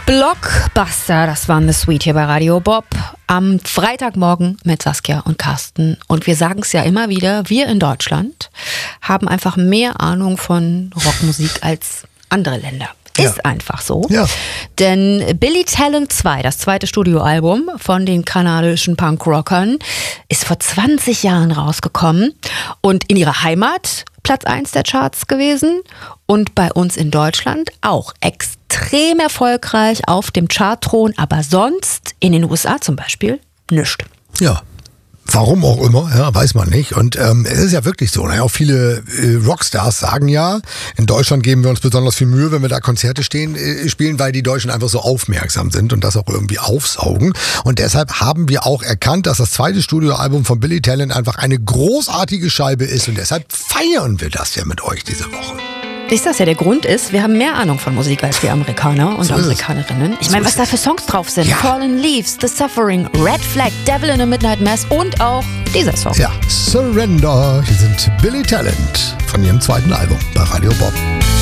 Blockbuster, das waren The Sweet hier bei Radio Bob. Am Freitagmorgen mit Saskia und Carsten. Und wir sagen es ja immer wieder, wir in Deutschland haben einfach mehr Ahnung von Rockmusik als andere Länder. Ist einfach so. Ja. Denn Billy Talent 2, das zweite Studioalbum von den kanadischen Punkrockern, ist vor 20 Jahren rausgekommen und in ihrer Heimat Platz 1 der Charts gewesen und bei uns in Deutschland auch extrem erfolgreich auf dem Chartthron, aber sonst in den USA zum Beispiel nichts. Ja. Warum auch immer, ja, weiß man nicht. Und es ist ja wirklich so. Auch viele Rockstars sagen ja, in Deutschland geben wir uns besonders viel Mühe, wenn wir da Konzerte spielen, weil die Deutschen einfach so aufmerksam sind und das auch irgendwie aufsaugen. Und deshalb haben wir auch erkannt, dass das zweite Studioalbum von Billy Talent einfach eine großartige Scheibe ist. Und deshalb feiern wir das ja mit euch diese Woche. Ist das ja der Grund ist, wir haben mehr Ahnung von Musik als die Amerikaner und Amerikanerinnen. Ich meine, was da für Songs drauf sind. Ja. Fallen Leaves, The Suffering, Red Flag, Devil in a Midnight Mass und auch dieser Song. Ja, Surrender. Hier sind Billy Talent von ihrem zweiten Album bei Radio Bob.